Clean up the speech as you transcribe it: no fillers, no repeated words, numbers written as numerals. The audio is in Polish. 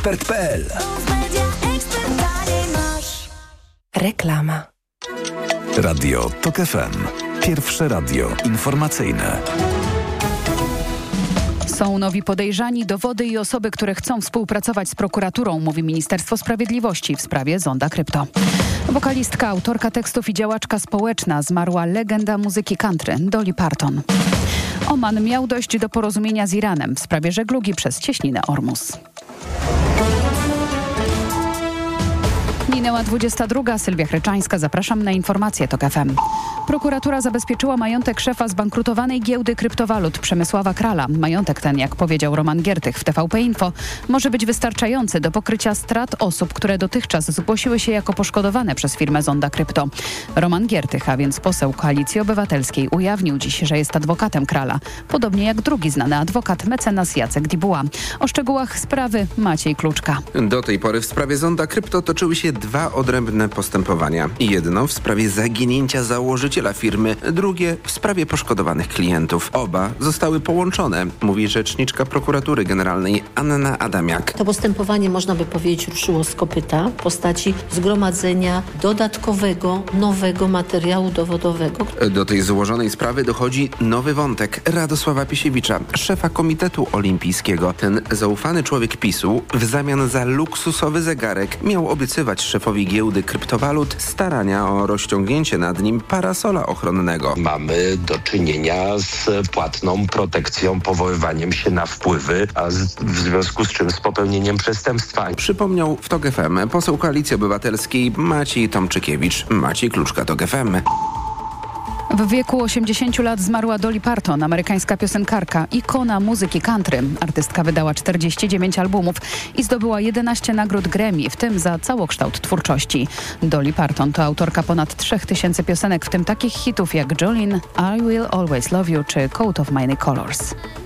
Expert.pl. Reklama. Radio TOK FM. Pierwsze radio informacyjne. Są nowi podejrzani, dowody i osoby, które chcą współpracować z prokuraturą, mówi Ministerstwo Sprawiedliwości w sprawie Zonda Krypto. Wokalistka, autorka tekstów i działaczka społeczna, zmarła legenda muzyki country Dolly Parton. Oman miał dojść do porozumienia z Iranem w sprawie żeglugi przez cieśninę Ormus. Minęła 22. Sylwia Chryczańska. Zapraszam na informacje TOK FM. Prokuratura zabezpieczyła majątek szefa zbankrutowanej giełdy kryptowalut Przemysława Krala. Majątek ten, jak powiedział Roman Giertych w TVP Info, może być wystarczający do pokrycia strat osób, które dotychczas zgłosiły się jako poszkodowane przez firmę Zonda Krypto. Roman Giertych, a więc poseł Koalicji Obywatelskiej, ujawnił dziś, że jest adwokatem Krala. Podobnie jak drugi znany adwokat, mecenas Jacek Dibuła. O szczegółach sprawy Maciej Kluczka. Do tej pory w sprawie Zonda Krypto toczyły się dwa odrębne postępowania. Jedno w sprawie zaginięcia założyciela firmy, drugie w sprawie poszkodowanych klientów. Oba zostały połączone, mówi rzeczniczka prokuratury generalnej Anna Adamiak. To postępowanie, można by powiedzieć, ruszyło z kopyta w postaci zgromadzenia dodatkowego, nowego materiału dowodowego. Do tej złożonej sprawy dochodzi nowy wątek Radosława Pisiewicza, szefa Komitetu Olimpijskiego. Ten zaufany człowiek PiS-u w zamian za luksusowy zegarek miał obiecywać szefowi giełdy kryptowalut starania o rozciągnięcie nad nim parasola ochronnego. Mamy do czynienia z płatną protekcją, powoływaniem się na wpływy, a w związku z czym z popełnieniem przestępstwa. Przypomniał w TOK FM poseł Koalicji Obywatelskiej Maciej Tomczykiewicz. Maciej Kluczka, TOK FM. W wieku 80 lat zmarła Dolly Parton, amerykańska piosenkarka, ikona muzyki country. Artystka wydała 49 albumów i zdobyła 11 nagród Grammy, w tym za całokształt twórczości. Dolly Parton to autorka ponad 3000 piosenek, w tym takich hitów jak Jolene, I Will Always Love You czy Coat of Many Colors.